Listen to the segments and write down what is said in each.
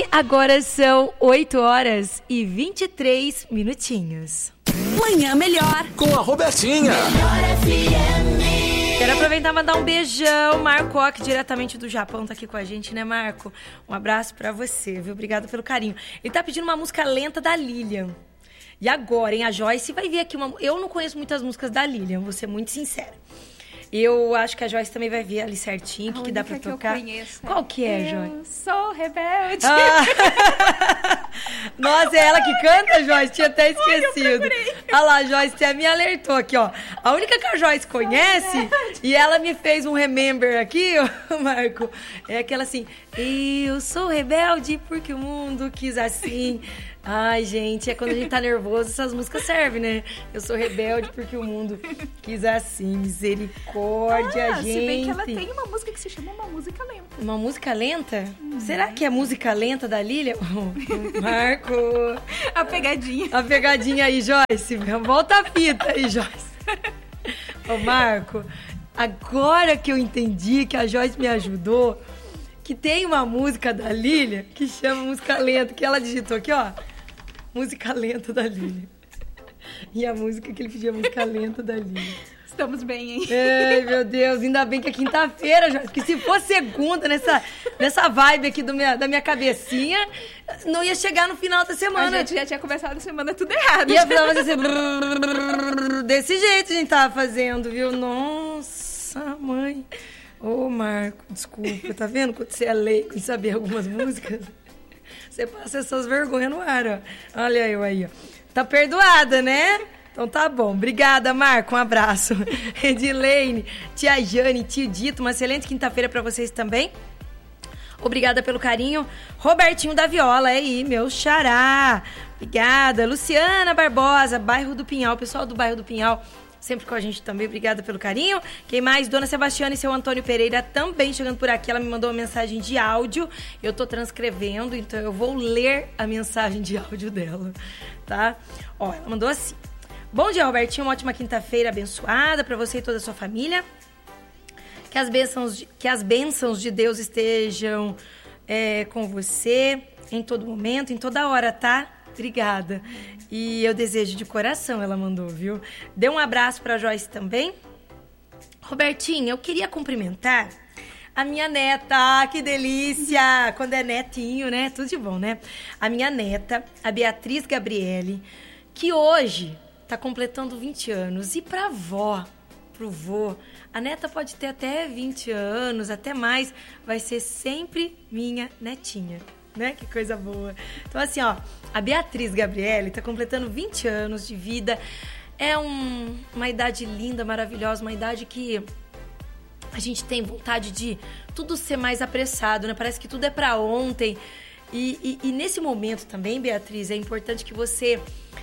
agora são 8 horas e 23 minutinhos. Manhã Melhor com a Robertinha. Quero aproveitar e mandar um beijão. Marco Ock, diretamente do Japão, tá aqui com a gente, né, Marco? Um abraço pra você, viu? Obrigado pelo carinho. Ele tá pedindo uma música lenta da Lilian. E agora, hein, a Joyce vai ver aqui uma... Eu não conheço muitas músicas da Lilian, vou ser muito sincera. Eu acho que a Joyce também vai ver ali certinho o que dá pra tocar. Eu conheço, Qual que é, Joyce? Eu sou rebelde. Nossa, é ela que canta, Joyce? Tinha até esquecido. Olha lá, Joyce, você me alertou aqui, ó. A única que a Joyce conhece, e ela me fez um remember aqui, ó, Marco, é aquela assim, eu sou rebelde porque o mundo quis assim. Ai, gente, é quando a gente tá nervoso, essas músicas servem, né? Eu sou rebelde porque o mundo quis assim, misericórdia, gente. Se bem que ela tem uma música que se chama Uma Música Lenta. Uma música lenta? Será que é música lenta da Lília? Marco! A pegadinha. A pegadinha aí, Joyce. Volta a fita aí, Joyce. Ô, Marco, agora que eu entendi que a Joyce me ajudou, que tem uma música da Lília que chama música lenta, que ela digitou aqui, ó. Música lenta da Lília. E a música que ele pediu, a música lenta da Lília. Estamos bem, hein? Ai, meu Deus, ainda bem que é quinta-feira, Joyce, porque se fosse segunda, nessa vibe aqui da minha cabecinha, não ia chegar no final da semana. A gente já tinha começado a semana tudo errado. Ia fazer assim, desse jeito a gente tava fazendo, viu? Nossa, mãe. Ô, Marco, desculpa, tá vendo quando você é leigo em saber algumas músicas? Você passa essas vergonhas no ar, ó. Olha eu aí, ó. Tá perdoada, né? Então tá bom. Obrigada, Marco. Um abraço. Edilene, tia Jane, tio Dito, uma excelente quinta-feira pra vocês também. Obrigada pelo carinho. Robertinho da Viola, aí, meu xará. Obrigada. Luciana Barbosa, bairro do Pinhal. Pessoal do bairro do Pinhal, sempre com a gente também, obrigada pelo carinho. Quem mais? Dona Sebastiana e seu Antônio Pereira também chegando por aqui. Ela me mandou uma mensagem de áudio. Eu tô transcrevendo, então eu vou ler a mensagem de áudio dela, tá? Ó, ela mandou assim. Bom dia, Robertinho. Uma ótima quinta-feira abençoada pra você e toda a sua família. Que as bênçãos de Deus estejam com você em todo momento, em toda hora, tá? Obrigada. E eu desejo de coração, ela mandou, viu? Dê um abraço pra Joyce também. Robertinho, eu queria cumprimentar a minha neta. Ah, que delícia! Quando é netinho, né? Tudo de bom, né? A minha neta, a Beatriz Gabriele, que hoje tá completando 20 anos. E pra avó, pro vô, a neta pode ter até 20 anos, até mais. Vai ser sempre minha netinha. Né? Que coisa boa. Então, assim, ó, a Beatriz Gabriele tá completando 20 anos de vida. É uma idade linda, maravilhosa, uma idade que a gente tem vontade de tudo ser mais apressado, né? Parece que tudo é pra ontem. E nesse momento também, Beatriz, é importante que você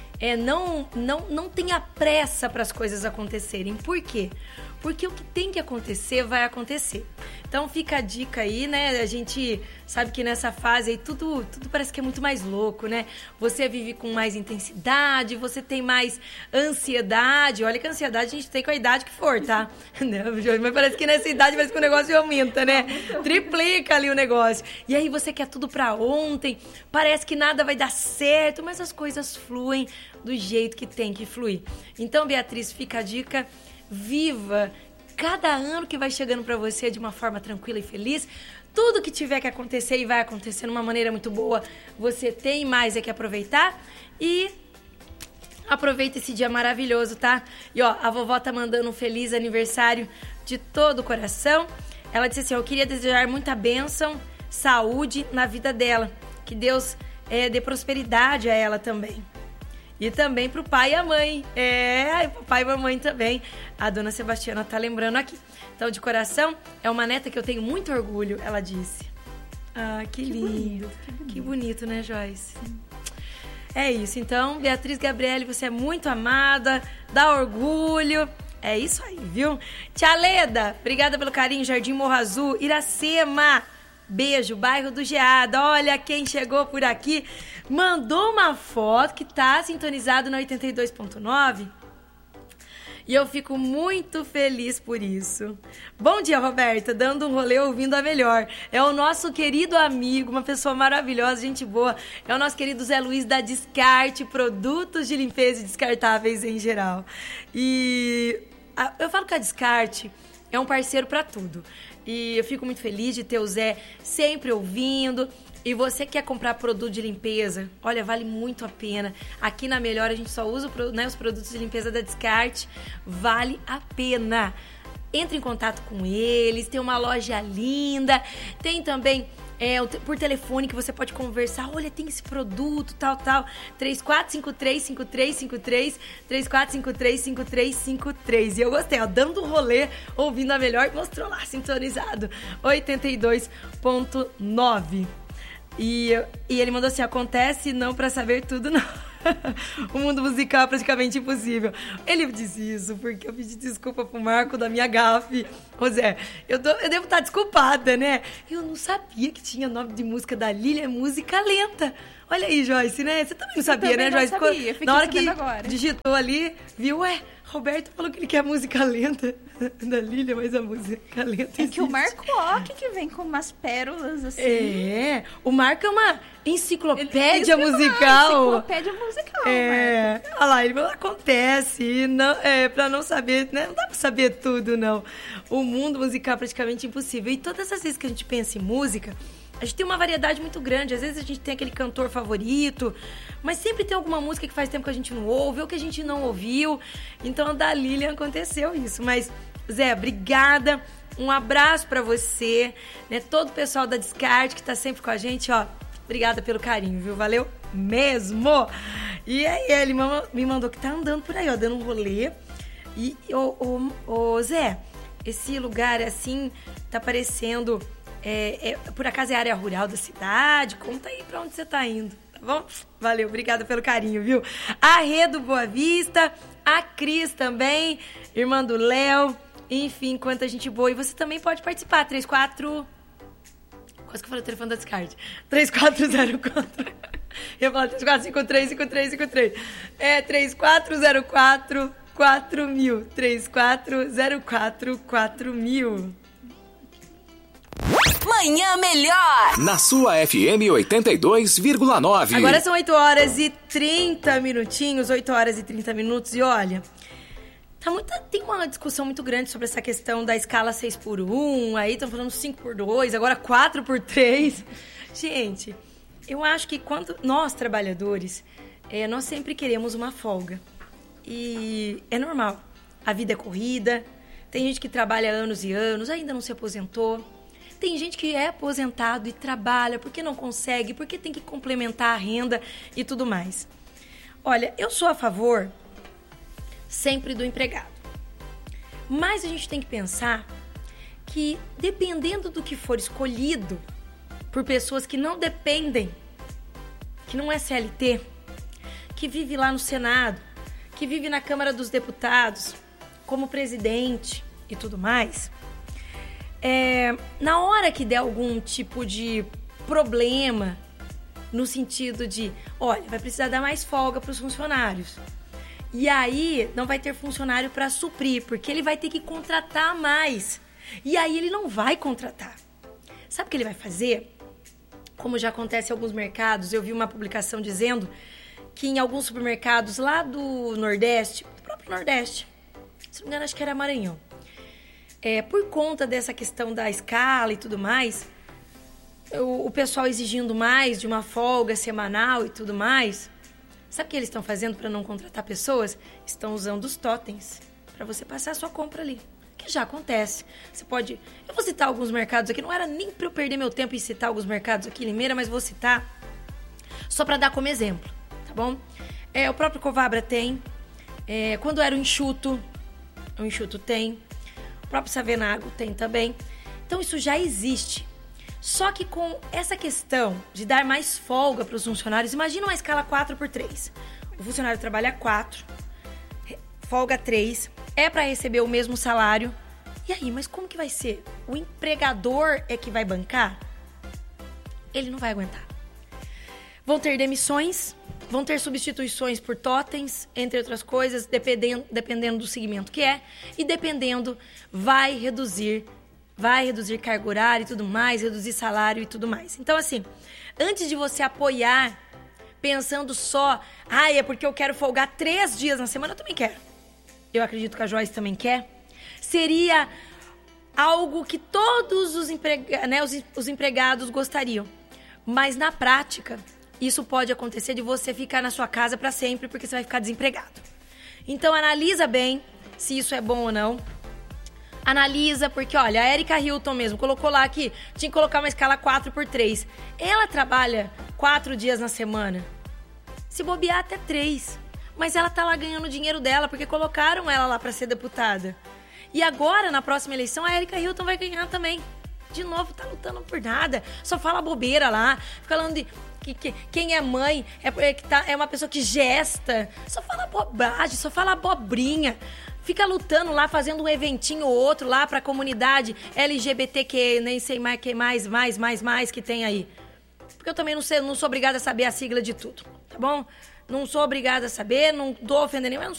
não tenha pressa para as coisas acontecerem. Por quê? Porque o que tem que acontecer, vai acontecer. Então fica a dica aí, né? A gente sabe que nessa fase aí tudo parece que é muito mais louco, né? Você vive com mais intensidade, você tem mais ansiedade. Olha que a ansiedade a gente tem com a idade que for, tá? Mas parece que nessa idade parece que o negócio aumenta, né? Triplica ali o negócio. E aí você quer tudo pra ontem, parece que nada vai dar certo, mas as coisas fluem do jeito que tem que fluir. Então, Beatriz, fica a dica. Viva cada ano que vai chegando pra você de uma forma tranquila e feliz. Tudo que tiver que acontecer e vai acontecer de uma maneira muito boa, você tem mais que aproveitar. E aproveita esse dia maravilhoso, tá? E ó, a vovó tá mandando um feliz aniversário de todo o coração. Ela disse assim, eu queria desejar muita bênção, saúde na vida dela. Que Deus dê prosperidade a ela também. E também pro pai e a mãe. O pai e a mamãe também. A dona Sebastiana tá lembrando aqui. Então, de coração, é uma neta que eu tenho muito orgulho, ela disse. Ah, que lindo. Que bonito, né, Joyce? Sim. É isso. Então, Beatriz Gabriele, você é muito amada, dá orgulho. É isso aí, viu? Tia Leda, obrigada pelo carinho. Jardim Morro Azul, Iracema. Beijo, bairro do Geada. Olha quem chegou por aqui. Mandou uma foto que tá sintonizado na 82.9. E eu fico muito feliz por isso. Bom dia, Roberta. Dando um rolê ouvindo a melhor. É o nosso querido amigo, uma pessoa maravilhosa, gente boa. É o nosso querido Zé Luiz da Descarte, produtos de limpeza e descartáveis em geral. E eu falo que a Descarte é um parceiro para tudo. E eu fico muito feliz de ter o Zé sempre ouvindo. E você que quer comprar produto de limpeza, olha, vale muito a pena. Aqui na Melhor a gente só usa os produtos de limpeza da Descarte. Vale a pena. Entre em contato com eles, tem uma loja linda. Tem também por telefone que você pode conversar. Olha, tem esse produto, tal. 3453-5353, 3453-5353. E eu gostei, ó, dando um rolê, ouvindo a Melhor. Mostrou lá, sintonizado, 82.9. E ele mandou assim, acontece não pra saber tudo, não. O mundo musical é praticamente impossível. Ele disse isso porque eu pedi desculpa pro Marco da minha gafe. Ô Zé, eu devo estar desculpada, né? Eu não sabia que tinha nome de música da Lília, música lenta. Olha aí, Joyce, né? Você também não sabia, né, Joyce? Não sabia, fiquei na hora que agora. Digitou ali, viu? Roberto falou que ele quer música lenta da Lília, mas a música lenta É existe. que o Marco Ock que vem com umas pérolas assim. O Marco é uma enciclopédia musical. Enciclopédia musical, Marco. Olha lá, ele falou, acontece, não, pra não saber, né? Não dá pra saber tudo, não. O mundo musical é praticamente impossível. E todas as vezes que a gente pensa em música, a gente tem uma variedade muito grande. Às vezes a gente tem aquele cantor favorito, mas sempre tem alguma música que faz tempo que a gente não ouve ou que a gente não ouviu. Então, da Lilian aconteceu isso. Mas, Zé, obrigada. Um abraço pra você, né? Todo o pessoal da Descarte que tá sempre com a gente, ó. Obrigada pelo carinho, viu? Valeu mesmo! E aí, ele me mandou que tá andando por aí, ó, dando um rolê. E, Zé, esse lugar, assim, tá parecendo... por acaso é área rural da cidade? Conta aí pra onde você tá indo, tá bom? Valeu, obrigada pelo carinho, viu? A Rê do Boa Vista, a Cris também, irmã do Léo, enfim, quanta gente boa. E você também pode participar, 34... Quase que eu falei o telefone da Descarte. 3404... Eu falo 3453-5353. 3404... 4000. 3404 4000. Manhã Melhor. Na sua FM 82,9. Agora são 8 horas e 30 minutinhos. 8 horas e 30 minutos. E olha, tem uma discussão muito grande sobre essa questão da escala 6x1. Aí estão falando 5x2, agora 4x3. Gente, eu acho que quando nós, trabalhadores, nós sempre queremos uma folga. E é normal. A vida é corrida. Tem gente que trabalha anos e anos, ainda não se aposentou. Tem gente que é aposentado e trabalha porque não consegue, porque tem que complementar a renda e tudo mais. Olha, eu sou a favor sempre do empregado. Mas a gente tem que pensar que, dependendo do que for escolhido por pessoas que não dependem, que não é CLT, que vive lá no Senado, que vive na Câmara dos Deputados, como presidente e tudo mais... na hora que der algum tipo de problema, no sentido de, olha, vai precisar dar mais folga para os funcionários. E aí não vai ter funcionário para suprir, porque ele vai ter que contratar mais. E aí ele não vai contratar. Sabe o que ele vai fazer? Como já acontece em alguns mercados, eu vi uma publicação dizendo que em alguns supermercados lá do Nordeste, do próprio Nordeste, se não me engano, acho que era Maranhão, por conta dessa questão da escala e tudo mais, o pessoal exigindo mais de uma folga semanal e tudo mais, sabe o que eles estão fazendo para não contratar pessoas? Estão usando os totens para você passar a sua compra ali, que já acontece. Você pode... Eu vou citar alguns mercados aqui, não era nem para eu perder meu tempo em citar alguns mercados aqui em Limeira, mas vou citar só para dar como exemplo, tá bom? O próprio Covabra tem, quando era o Enxuto tem, o próprio Savenago tem também. Então, isso já existe. Só que com essa questão de dar mais folga para os funcionários, imagina uma escala 4x3. O funcionário trabalha 4, folga 3, é para receber o mesmo salário. E aí, mas como que vai ser? O empregador é que vai bancar? Ele não vai aguentar. Vão ter demissões, vão ter substituições por totens, entre outras coisas, dependendo do segmento que é. E dependendo, vai reduzir carga horária e tudo mais, reduzir salário e tudo mais. Então, assim, antes de você apoiar, pensando só, é porque eu quero folgar 3 dias na semana, eu também quero. Eu acredito que a Joyce também quer. Seria algo que todos os empregados gostariam. Mas, na prática, isso pode acontecer de você ficar na sua casa para sempre, porque você vai ficar desempregado. Então, analisa bem se isso é bom ou não. Analisa, porque, olha, a Erika Hilton mesmo colocou lá que tinha que colocar uma escala 4x3. Ela trabalha 4 dias na semana. Se bobear até 3. Mas ela tá lá ganhando o dinheiro dela, porque colocaram ela lá pra ser deputada. E agora, na próxima eleição, a Erika Hilton vai ganhar também. De novo, tá lutando por nada. Só fala bobeira lá. Fica falando de que quem é mãe é uma pessoa que gesta. Só fala bobagem, só fala abobrinha. Fica lutando lá, fazendo um eventinho ou outro lá pra comunidade LGBTQ, nem sei mais que mais que tem aí. Porque eu também não sou obrigada a saber a sigla de tudo, tá bom? Não sou obrigada a saber, não tô ofendendo ninguém, mas